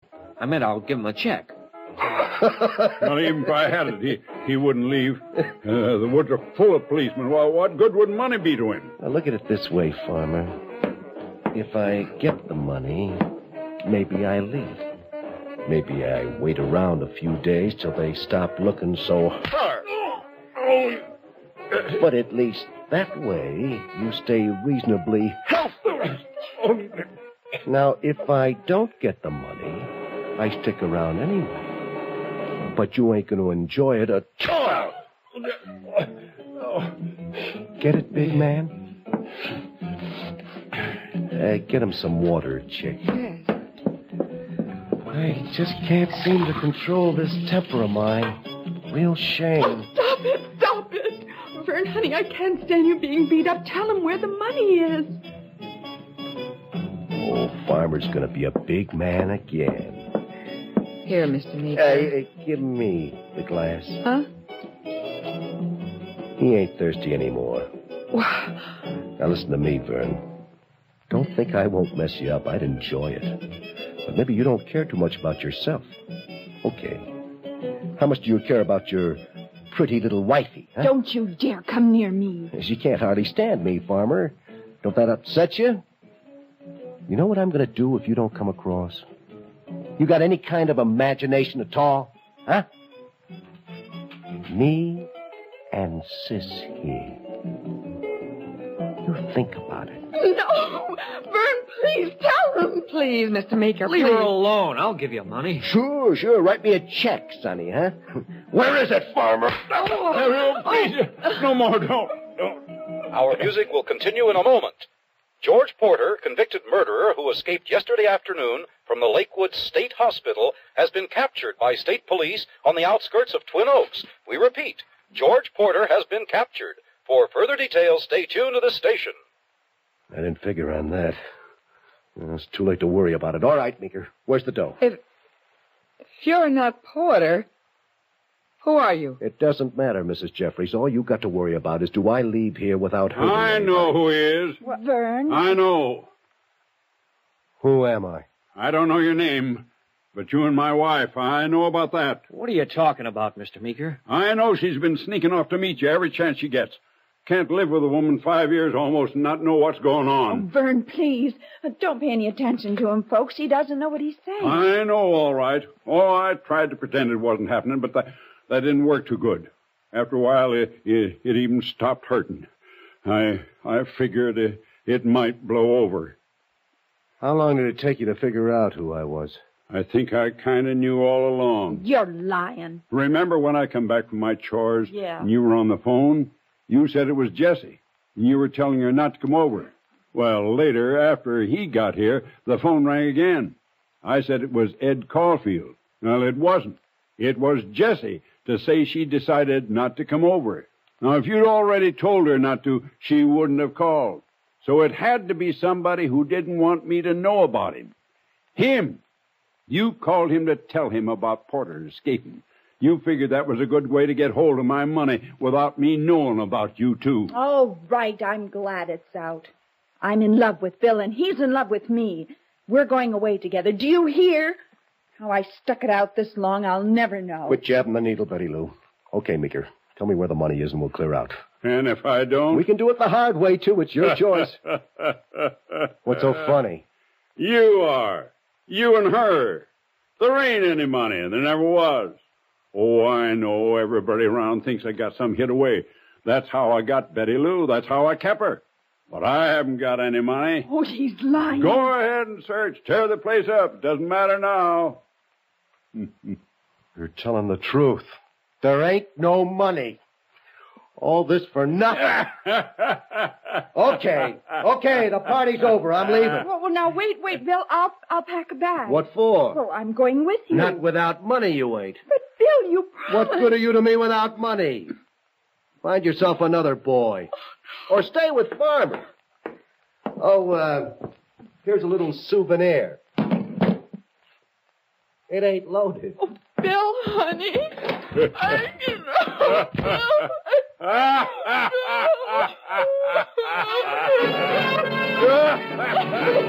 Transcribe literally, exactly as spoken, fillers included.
I meant I'll give him a check. Well, even if I had it, he, he wouldn't leave. Uh, the woods are full of policemen. Well, what good would money be to him? Now, look at it this way, Farmer. If I get the money, maybe I leave. Maybe I wait around a few days till they stop looking so hard. But at least that way, you stay reasonably healthy. Now, if I don't get the money, I stick around anyway. But you ain't going to enjoy it at all. Get it, big man? Uh, get him some water, Chick. Yes. I just can't seem to control this temper of mine. Real shame. Oh, stop it, stop it. Vern, honey, I can't stand you being beat up. Tell him where the money is. Oh, Farmer's going to be a big man again. Here, Mister Meeker. Hey, uh, give me the glass. Huh? He ain't thirsty anymore. Now listen to me, Vern. Don't think I won't mess you up. I'd enjoy it. But maybe you don't care too much about yourself. Okay. How much do you care about your pretty little wifey, huh? Don't you dare come near me. She can't hardly stand me, Farmer. Don't that upset you? You know what I'm going to do if you don't come across? You got any kind of imagination at all? Huh? Me and Sis here. You think about it. No! Vern, please, tell him. Please, Mister Meeker, Leave please. her alone. I'll give you money. Sure, sure. Write me a check, Sonny, huh? Where is it, Farmer? Oh, please, no more, don't, don't. Our music will continue in a moment. George Porter, convicted murderer who escaped yesterday afternoon from the Lakewood State Hospital, has been captured by state police on the outskirts of Twin Oaks. We repeat, George Porter has been captured. For further details, stay tuned to this station. I didn't figure on that. Well, it's too late to worry about it. All right, Meeker. Where's the dough? If, if you're not Porter, who are you? It doesn't matter, Missus Jeffries. All you got to worry about is do I leave here without hurting I anybody? know who he is. What, Vern? I know. Who am I? I don't know your name, but you and my wife, I know about that. What are you talking about, Mister Meeker? I know she's been sneaking off to meet you every chance she gets. Can't live with a woman five years almost and not know what's going Oh, on. Vern, please. Uh, Don't pay any attention to him, folks. He doesn't know what he's saying. I know, all right. Oh, I tried to pretend it wasn't happening, but that, that didn't work too good. After a while, it, it, it even stopped hurting. I I figured it, it might blow over. How long did it take you to figure out who I was? I think I kind of knew all along. You're lying. Remember when I come back from my chores? Yeah. And you were on the phone? You said it was Jesse, and you were telling her not to come over. Well, later, after he got here, the phone rang again. I said it was Ed Caulfield. Well, it wasn't. It was Jessie to say she decided not to come over. Now, if you'd already told her not to, she wouldn't have called. So it had to be somebody who didn't want me to know about him. Him. You called him to tell him about Porter escaping. You figured that was a good way to get hold of my money without me knowing about you, too. Oh, right. I'm glad it's out. I'm in love with Bill, and he's in love with me. We're going away together. Do you hear? How I stuck it out this long, I'll never know. Quit jabbing the needle, Betty Lou. Okay, Meeker. Tell me where the money is and we'll clear out. And if I don't... We can do it the hard way, too. It's your choice. What's so funny? You are. You and her. There ain't any money, and there never was. Oh, I know. Everybody around thinks I got some hid away. That's how I got Betty Lou. That's how I kept her. But I haven't got any money. Oh, he's lying. Go ahead and search. Tear the place up. Doesn't matter now. You're telling the truth. There ain't no money. All this for nothing. Okay. Okay, the party's over. I'm leaving. Well, well, now, wait, wait, Bill. I'll, I'll pack a bag. What for? Well, I'm going with you. Not without money, you ain't. But, Bill, you promised. What good are you to me without money? Find yourself another boy. Or stay with Farmer. Oh, uh, here's a little souvenir. It ain't loaded. Oh, Bill, honey. I, you know, Bill.